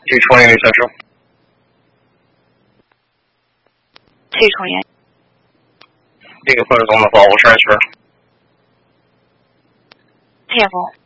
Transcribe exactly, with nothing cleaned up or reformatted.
继续重演一下声。 继续重演。 这个汇总的话，我是二群。 谢峰。